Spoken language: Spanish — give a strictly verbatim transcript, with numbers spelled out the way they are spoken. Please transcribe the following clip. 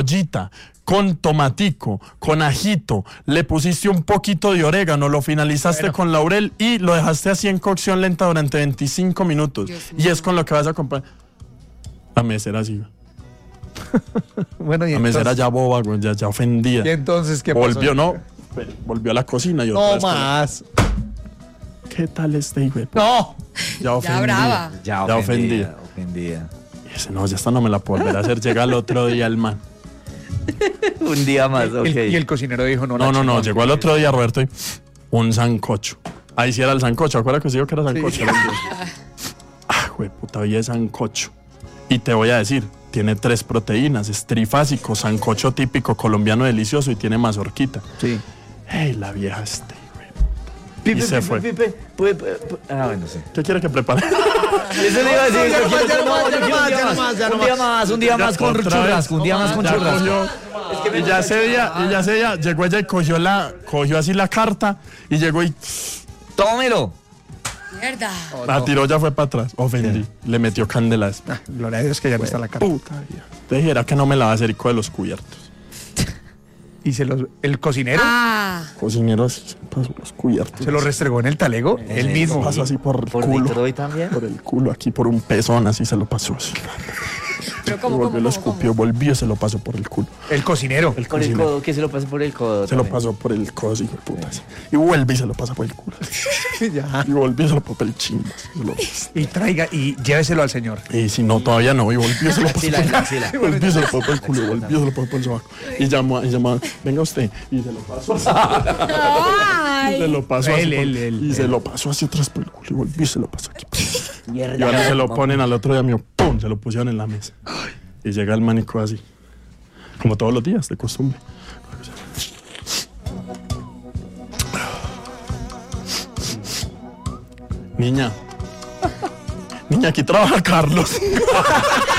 cebollita, con tomatico, con ajito, le pusiste un poquito de orégano, lo finalizaste bueno. con laurel y lo dejaste así en cocción lenta durante veinticinco minutos. Dios y mío. Es con lo que vas a comprar. La mesera así. Bueno, y la entonces, mesera ya boba, ya, ya ofendida. ¿Y entonces qué volvió, pasó? No, volvió a la cocina y no otra vez más. ¿Qué tal este hijo? No. Ya ofendida. Ya brava. Ya, ya ofendida. ofendida. Y dice, no, ya esta no me la puedo volver a hacer. Llega el otro día el man. Un día más, ok. El, y el cocinero dijo, no, no, no, no. Llegó el otro día Roberto y un sancocho. Ahí sí era el sancocho. ¿Acuerdas que os digo que era sancocho? Sí. Ah, güey, puta, hoy es sancocho. Y te voy a decir, tiene tres proteínas. Es trifásico, sancocho típico colombiano delicioso y tiene mazorquita. Sí. Ey, la vieja este. Pipe, y se pipe, fue. Pipe, pipe, pipe. Ah, bueno, sí. ¿Qué quiere que prepare? Eso le iba a decir. Yo quiero un día más, un día más con churrasco, un día más con churrasco. Y ya ese día, y ya ese día llegó ella y cogió la, cogió así la carta y llegó y tómelo. Mierda. Oh, la no. tiró, ya fue para atrás. Ofendí. Le metió candelas. Ah, gloria a Dios que ya no está la carta. Puta vida. Te dijera que no me la va a hacer y de los cubiertos. ¿Y se los, el cocinero? Ah. Cocinero se pasó los cubiertos. ¿Se lo restregó en el talego? Sí, él mismo. Lo pasó así por el ¿Por culo. Detroit también? Por el culo, aquí por un pezón, así se lo pasó. Así. Pero ¿cómo, volvió, cómo, lo cómo, escupió, cómo? volvió y se lo pasó por el culo. El cocinero. El por el cocinero. codo, que se lo pase por el codo. Se también. lo pasó por el codo, hijo de puta. Sí. Y vuelve y se lo pasa por el culo. Ya. Y volvió y se lo pasó por el chingo. Lo... Y traiga y lléveselo al señor. Y si no, todavía no. Y volvió y se lo pasó Sí, por el la, sí, la. culo. Volvió y se lo pasó por el culo. Volvió y se lo pasó por el sobaco. Y llamó, y llamó, venga usted. Y se lo pasó así. Ay. Y se lo pasó así. Él, por, él, él, y él. se lo pasó así atrás por el culo. Y volvió y se lo pasó aquí. Mierda. Y ahora se lo ponen al otro día mío. ¡Pum! Se lo pusieron en la mesa. Y llega el manico así. Como todos los días, de costumbre. Niña. Niña, aquí trabaja Carlos.